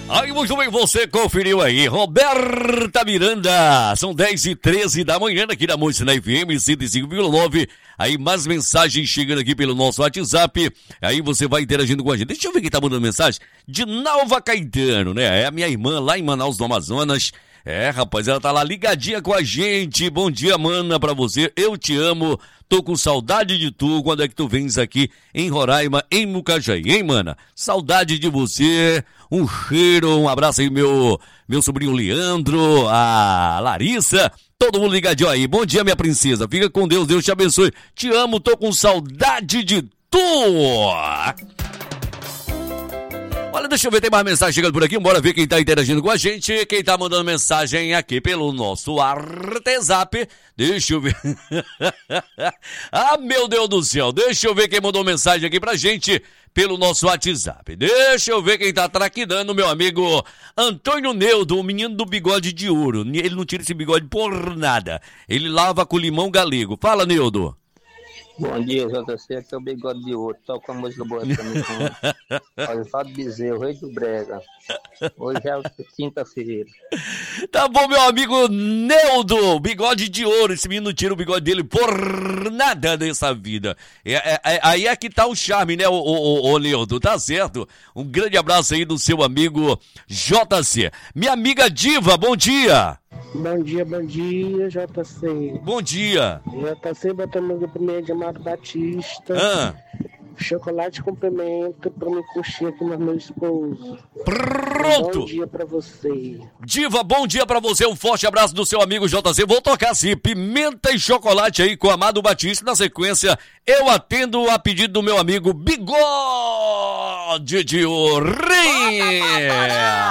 Aí, muito bem, você conferiu aí, Roberta Miranda. São 10h13 da manhã aqui na Moicina FM 105,9. Aí, mais mensagens chegando aqui pelo nosso WhatsApp. Aí você vai interagindo com a gente. Deixa eu ver quem tá mandando mensagem. De Nalva Caetano, né? É a minha irmã lá em Manaus, no Amazonas. É, rapaz, ela tá lá ligadinha com a gente. Bom dia, mana, pra você. Eu te amo. Tô com saudade de tu. Quando é que tu vens aqui em Roraima, em Mucajaí, hein, mana? Saudade de você. Um cheiro, um abraço aí, meu sobrinho Leandro, a Larissa. Todo mundo ligadinho aí. Bom dia, minha princesa. Fica com Deus. Deus te abençoe. Te amo. Tô com saudade de tu. Olha, deixa eu ver, tem mais mensagem chegando por aqui, bora ver quem tá interagindo com a gente, quem tá mandando mensagem aqui pelo nosso WhatsApp, deixa eu ver, ah, meu Deus do céu, deixa eu ver quem mandou mensagem aqui pra gente pelo nosso WhatsApp, deixa eu ver quem tá traquinando, meu amigo Antônio Neudo, o menino do bigode de ouro, ele não tira esse bigode por nada, ele lava com limão galego, fala, Neudo. Bom dia, JC, aqui é o Bigode de Ouro, toca a música boa pra mim com Osvaldo Bezerra, o Rei do Brega. Hoje é quinta-feira. Tá bom, meu amigo Neudo, Bigode de Ouro, esse menino tira o bigode dele por nada nessa vida. Aí é que tá o charme, né, o Neudo, tá certo? Um grande abraço aí do seu amigo JC. Minha amiga Diva, bom dia. Bom dia, JC. Bom dia. JC, botando música primeiro de Amado Batista. Chocolate cumprimento pra me curtir aqui no meu esposo. Pronto. Bom dia pra você. Diva, bom dia pra você. Um forte abraço do seu amigo JC. Vou tocar assim, pimenta e chocolate aí com Amado Batista. Na sequência, eu atendo a pedido do meu amigo Bigode de Ouro.